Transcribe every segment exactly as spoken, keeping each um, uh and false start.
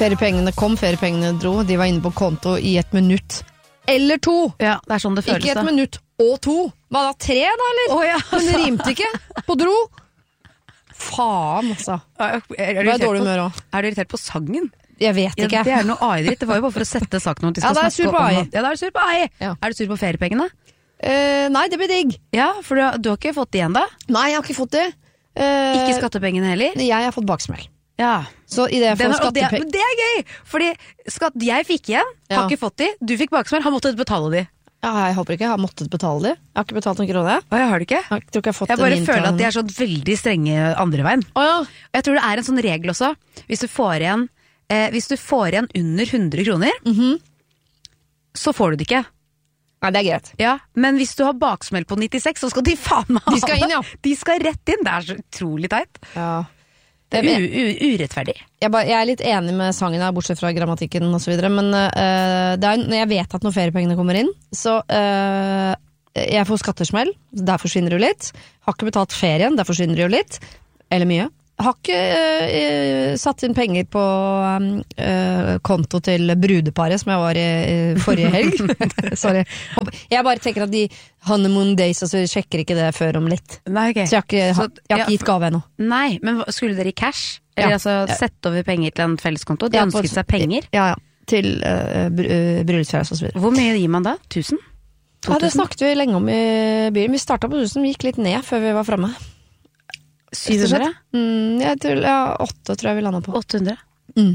Feriepengene kom, feriepengene dro. De var inne på konto i et minutt. Eller to. Ja, det er sånn det føles. Ikke et da. minutt og to. Hva da, tre da, eller? Oh, ja, Men det rimte ikke på dro. Faen, altså. Er, er, Det var dårlig humør også. Er du irritert på sangen? Jeg vet ikke. Ja, det er noe A I-dritt. Det var jo bare for å sette saken om at de skal Ja, da er jeg sur på snakke A I. om- Ja, da er du sur på A I. Ja. Er du sur på feriepengene? Eh, nei, det blir digg. Ja, for du har, du har ikke fått det igjen da? Nei, jeg har ikke fått det. Eh, Ikke skattepengene heller? Jeg har fått baksmell. Ja. Så i det jeg Den får er, og det, skattepenger... men det er gøy! Fordi skatt jeg fikk igjen, Ja. har ikke fått de. Du fikk baksmell, har måttet betale de. Ja, jeg håper ikke jeg har måttet betale det. Jeg har ikke betalt noen krone. Å, jeg har det ikke? Jeg tror ikke jeg har fått Jeg bare den inn føler til- at de er sånn veldig strenge andre veien. Å ja. Og jeg tror det er en sånn regel også. Hvis du får igjen, eh, hvis du får igjen under hundre kroner, Mhm. så får du det ikke. Nei, det er greit. Ja, men hvis du har baksmell på nittiseks, så skal de faen meg ha De skal inn, ja. det. De skal rett inn. Det er så utrolig teit. Ja. Det er Jeg, u u urettferdig. jeg, bare, jeg er litt enig med sangen her, bortsett fra grammatikken og så videre, men øh, det er, når jeg vet at når feriepengene kommer inn, så øh, jeg får skattesmell, der forsvinner det jo litt. Har ikke betalt ferien, der forsvinner det jo litt. Eller mye. Har ikke øh, satt inn penger på øh, konto til brudeparet som jeg var i, i forrige helg. Sorry. Jeg bare tenker at de honeymoon days, altså sjekker ikke det før om litt. Nei, ok. Så jeg har ikke, Så- jeg har ikke ja, gitt gave ennå. Nei, men hva- skulle dere i cash? Eller Ja. altså Ja. sette over penger til en felleskonto? De Ja, på- ønsket seg penger. Ja, ja. Til uh, bryllupsreise og så videre. Hvor mye gir man da? Tusen? Ja, det snakket vi lenge om i byen. Vi startet på tusen, vi gikk litt ned før vi var fremme. syv hundre? Mm, jeg tror, ja, åtte tror jeg vi landet på. åtte hundre? Mm.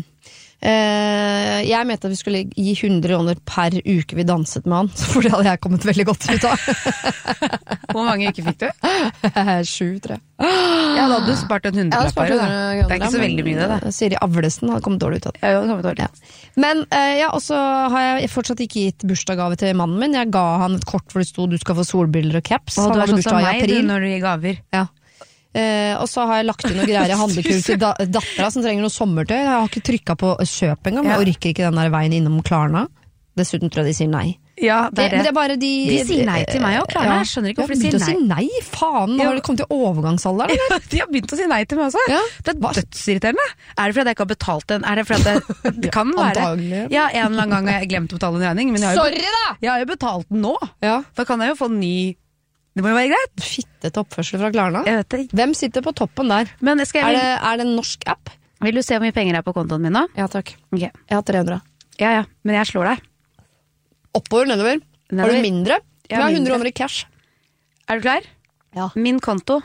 Eh, jeg mente at vi skulle gi hundre kroner per uke vi danset med han, for det hadde jeg kommet veldig godt ut av. Hvor mange uker fikk du? Sju, tror jeg. Ja, da hadde du spart en Jeg hadde hundrelapp spart her. da. hundre Det er kroner, ikke så veldig mye det, da. men Siri Avlesen hadde kommet dårlig ut av det. Ja, jo, det kommer dårlig. Ja. Men eh, ja, og så har jeg fortsatt ikke gitt bursdagsgave til mannen min. Jeg ga han et kort hvor det sto du skal få solbriller og caps. Og Han du er hadde sånn som bursdag i meg du, april. når du gir gaver. Ja. Eh, og så har jeg lagt inn noe greier i handlekurv til da dattera som trenger noe sommertøy. Jeg har ikke trykka på kjøp engang. Ja. Jeg orker ikke den der veien innom Klarna. Dessuten tror jeg de sier nei. Ja, det Det, er men det det. er bare de De sier nei til meg og Klarna. Jeg skjønner ikke hvorfor de sier Jeg har begynt å nei. si nei. Faen, nå Ja. har det kommet til overgangsalderen. eller? De har begynt å si nei til meg også. Ja. Det er dødsirriterende. Er det fordi jeg ikke har betalt den? Er det fordi at det, det kan være Antagelig. Ja, en eller annen gang har jeg glemt å betale en regning, men jeg har jo, Sorry, da! jeg har jo betalt den nå. Ja. Da kan jeg jo få en ny. Det må jo være greit. Fittete oppførsel fra Klarna. Jeg vet det ikke. Hvem sitter på toppen der? Men skal Er jeg, det, er det en norsk app? vil du se hvor mye penger det er på kontoen min nå? Ja, takk. Ok. Jeg har tre hundre. Ja, ja, men jeg slår deg. Oppover, nedover. Har Nedover. du mindre? Ja, Jeg har mindre. hundre kroner i cash. Er du klar? Ja. Min konto.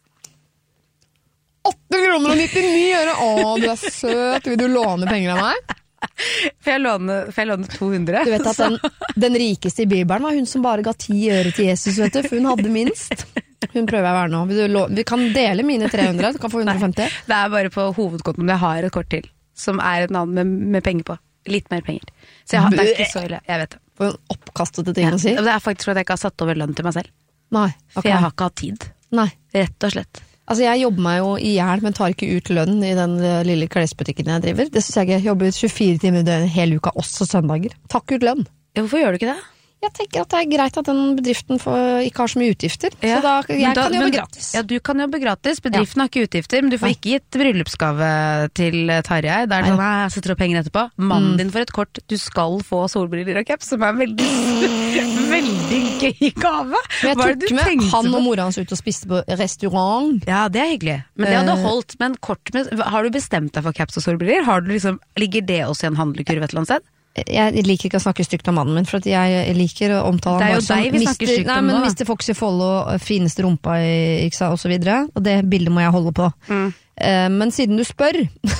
åtte kroner og nittini øre! Å, du er søt. Vil du låne penger av meg? Får jeg låne, får jeg låne to hundre? Du vet at den, den rikeste i Bibelen var hun som bare ga ti øre til Jesus, vet du, for hun hadde minst. Hun prøver jeg å være nå. Vil du låne? Vi kan dele mine tre hundre, du kan få hundre og femti. Det er bare på hovedkontoen, men jeg har et kort til, som er et navn med, med penger på. Litt mer penger. Så jeg har, det er ikke så ille. Jeg vet det. For en oppkastete ting Ja. å si. Det er faktisk fordi jeg ikke har satt over lønn til meg selv. Nei. For ok. jeg har ikke hatt tid. Nei. Rett og slett. Altså, jeg jobber meg jo i hjel, men tar ikke ut lønn i den eh, lille klesbutikken jeg driver. Det synes jeg ikke. Jeg jobber tjuefire timer i døgnet hele uka, også søndager. Takk ut lønn. Ja, hvorfor gjør du ikke det? Jeg tenker at det er greit at den bedriften får, ikke har så mye utgifter. Ja. Så da, jeg Men da- kan jobbe men- gratis. Ja, du kan jobbe gratis. Bedriften har ikke utgifter, men du får Nei. ikke gitt bryllupsgave til Tarjei. Det er sånn, nei, jeg setter opp penger etterpå. Mannen Mm. din får et kort. Du skal få solbriller og caps, som er en veldig, veldig gøy gave. Men jeg Hva er det tok du med tenkte han på? og mora hans ut og spiste på restaurant. Ja, det er hyggelig. Men det hadde Eh. holdt med en kort med, har du bestemt deg for caps og solbriller? Har du liksom, ligger det også i en handlekurv et eller annet sted? Jeg liker ikke å snakke stygt om mannen min, for at jeg liker å omtale Det er han jo bare som deg vi snakker mister- stygt om nei, men nå, da. mister Foxy Follow, fineste rumpa i, ikke sant, og så videre. Og det bildet må jeg holde på. Mm. Eh, men siden du spør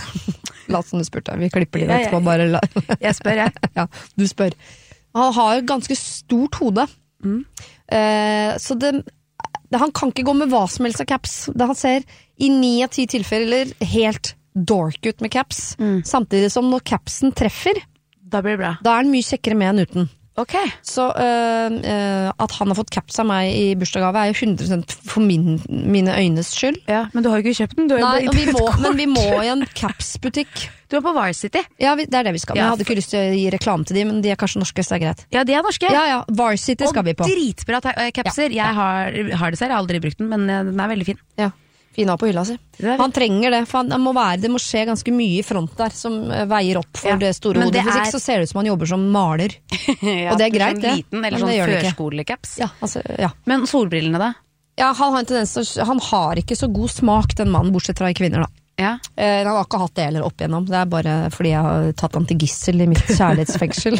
La oss som du spurte, vi klipper det Ja, ja. etterpå, bare la Jeg spør, jeg. ja, du spør. Han har jo et ganske stort hode. Mm. Eh, så det, det, han kan ikke gå med hva som helst av caps. Det han ser i ni av ti tilfeller helt dork ut med caps. Mm. Samtidig som når capsen treffer, Da blir det bra. da er han mye kjekkere med enn uten. Ok. Så øh, øh, at han har fått caps av meg i bursdagsgave er jo hundre prosent for min, mine øynes skyld. Ja, men du har jo ikke kjøpt den. Du har jo Nei, bare og vi gitt må, et kort. men vi må i en capsbutikk. Du er på Varsity. Ja, vi, det er det vi skal. Men Ja. jeg hadde ikke lyst til å gi reklame til de, men de er kanskje norske, så det er greit. Ja, de er norske. Ja, ja, Varsity skal vi på. Og dritbra ta- eh, capser. Ja, ja. Jeg har, har det selv, jeg har aldri brukt den, men eh, den er veldig fin. Ja. Fin av på hylla si. Han trenger det, for han må være, det må skje ganske mye i front der som veier opp for ja, det store hodet. Hvis er... ikke så ser det ut som han jobber som maler. ja, og det er greit, sånn liten, eller sånn førskolecaps. Ja, altså, ja. Men solbrillene da? Ja, han har en tendens til, han har ikke så god smak, den mannen, bortsett fra i kvinner da. Ja. Eh, han har ikke hatt det heller opp igjennom. Det er bare fordi jeg har tatt han til gissel i mitt kjærlighetsfengsel.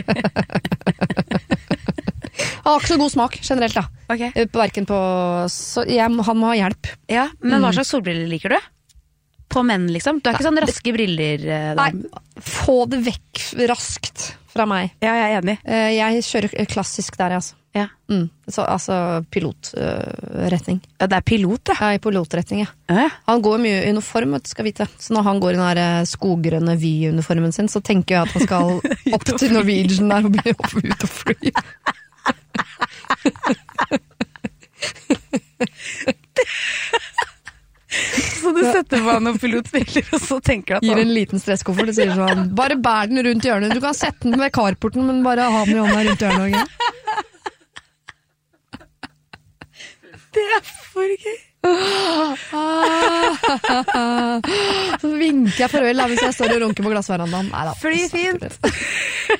Han har ikke så god smak, generelt da. Okay. Hverken på... Så jeg, han må ha hjelp. Ja, men hva slags solbriller liker du? På menn, liksom? Du er ikke sånn raske briller? Uh, Nei, få det vekk raskt fra meg. Ja, jeg er enig. Uh, jeg kjører klassisk der, altså. Ja. Mm. Så, altså pilotretning. Uh, ja, det er pilot, ja. Ja, i pilotretning, ja. Uh. Han går mye i uniform, vet du, skal vite. Så når han går i den der skoggrønne Vy-uniformen sin, så tenker jeg at han skal opp til Norwegian der og bli opp ut og fly. Så du setter på noen pilotbriller og så tenker at gir en liten stresskoffert og sier sånn, bare bær den rundt hjørnet, du kan sette den ved carporten, men bare ha den i hånda rundt hjørnet. Okay? Det er for gøy. Så vinker jeg for øl da, hvis jeg står og ronker på glassverandaen. Neida, fly fint.